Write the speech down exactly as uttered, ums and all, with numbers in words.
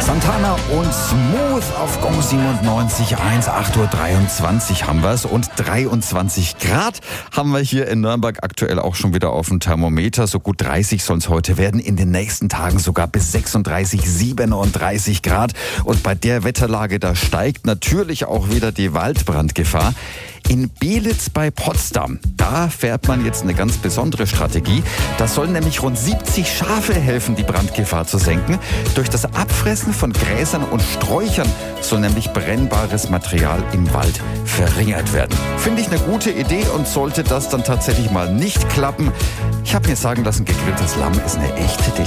Santana und Smooth auf Gong siebenundneunzig Komma eins. acht Uhr dreiundzwanzig haben wir es und dreiundzwanzig Grad haben wir hier in Nürnberg aktuell auch schon wieder auf dem Thermometer. So gut dreißig soll es heute werden. In den nächsten Tagen sogar bis sechsunddreißig, siebenunddreißig Grad. Und bei der Wetterlage, da steigt natürlich auch wieder die Waldbrandgefahr. In Belitz bei Potsdam, da fährt man jetzt eine ganz besondere Strategie. Da sollen nämlich rund siebzig Schafe helfen, die Brandgefahr zu senken. Durch das Abfressen von Gräsern und Sträuchern soll nämlich brennbares Material im Wald verringert werden. Finde ich eine gute Idee, und sollte das dann tatsächlich mal nicht klappen, ich habe mir sagen lassen, gegrilltes Lamm ist eine echte Deliz.